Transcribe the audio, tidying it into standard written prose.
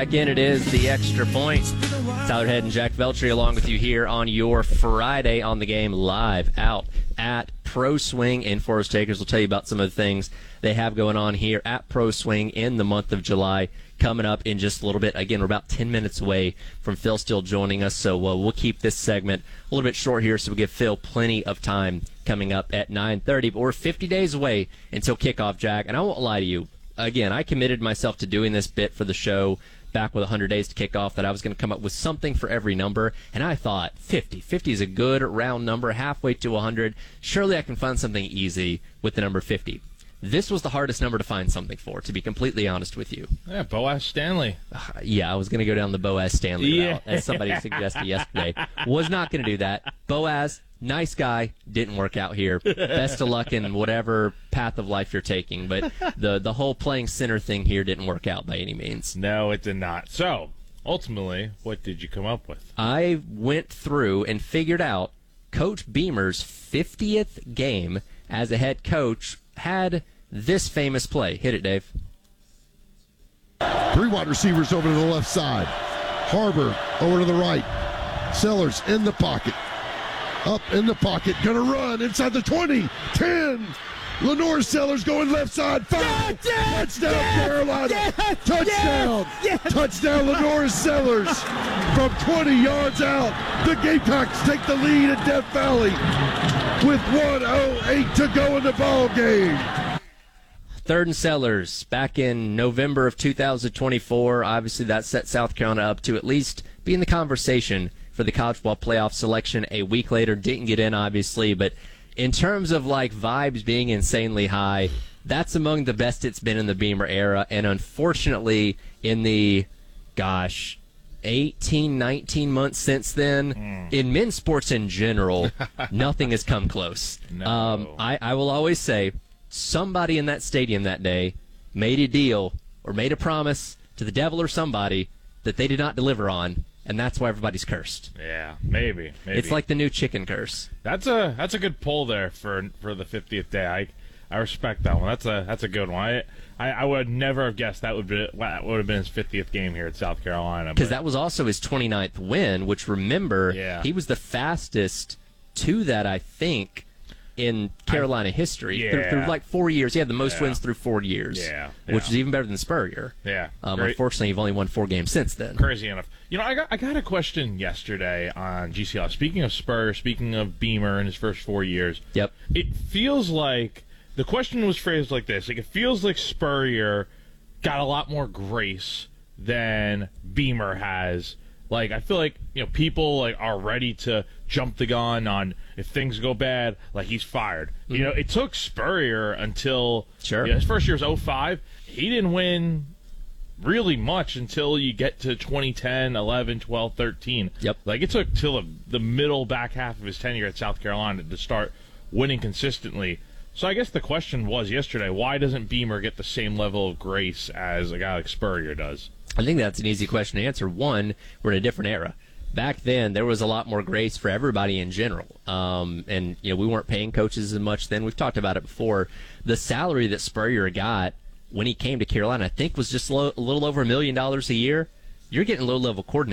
back in. It is the Extra Point. Tyler Head and Jack Veltri along with you here on your Friday on the Game, live out at Pro Swing in Forest Acres. We'll tell you about some of the things they have going on here at Pro Swing in the month of July coming up in just a little bit. Again, we're about 10 minutes away from Phil still joining us, so we'll keep this segment a little bit short here so we give Phil plenty of time coming up at 9:30. But we're 50 days away until kickoff, Jack, and I won't lie to you. Again, I committed myself to doing this bit for the show back with 100 days to kick off, that I was going to come up with something for every number, and I thought 50. 50 is a good round number, halfway to 100. Surely I can find something easy with the number 50. This was the hardest number to find something for, to be completely honest with you. Yeah, Boaz Stanley. Yeah, I was going to go down the Boaz Stanley route, as somebody suggested yesterday. Was not going to do that. Boaz, nice guy, didn't work out here. Best of luck in whatever path of life you're taking, but the whole playing center thing here didn't work out by any means. No, it did not. So, ultimately, what did you come up with? I went through and figured out Coach Beamer's 50th game as a head coach had this famous play. Hit it, Dave. Three wide receivers over to the left side. Harbor over to the right. Sellers in the pocket. Up in the pocket. Gonna run inside the 20. 10. Lenore Sellers going left side. 5. Touchdown, Carolina. Touchdown. Touchdown, Lenore Sellers. From 20 yards out, the Gamecocks take the lead at Death Valley with 1:08 to go in the ball game. Third and Sellers back in November of 2024. Obviously, that set South Carolina up to at least be in the conversation for the college football playoff selection a week later. Didn't get in, obviously, but in terms of like vibes being insanely high, that's among the best it's been in the Beamer era. And unfortunately, in the 18, 19 months since then, in men's sports in general, nothing has come close. No. I will always say, somebody in that stadium that day made a deal or made a promise to the devil or somebody that they did not deliver on, and that's why everybody's cursed. Yeah, maybe. It's like the new chicken curse. That's a good pull there for the 50th day. I respect that one. That's a good one. I would never have guessed that would have been his 50th game here at South Carolina. Because that was also his 29th win, which, remember, he was the fastest to that, I think, in Carolina history. Through like 4 years. He had the most wins through 4 years, which is even better than Spurrier. Yeah. Unfortunately, you've only won 4 games since then. Crazy enough. You know, I got a question yesterday on GCL. Speaking of Spurrier, speaking of Beamer in his first 4 years, it feels like the question was phrased like this. Like, it feels like Spurrier got a lot more grace than Beamer has. Like, I feel like, people like are ready to jump the gun on if things go bad, like he's fired. Mm-hmm. It took Spurrier until his first year was 05. He didn't win really much until you get to 2010, 11, 12, 13. Like, it took till the middle back half of his tenure at South Carolina to start winning consistently. So I guess the question was yesterday, why doesn't Beamer get the same level of grace as a guy like Spurrier does? I think that's an easy question to answer. One, we're in a different era. Back then, there was a lot more grace for everybody in general. And we weren't paying coaches as much then. We've talked about it before. The salary that Spurrier got when he came to Carolina, I think, was just a little over $1 million a year. You're getting low-level coordinator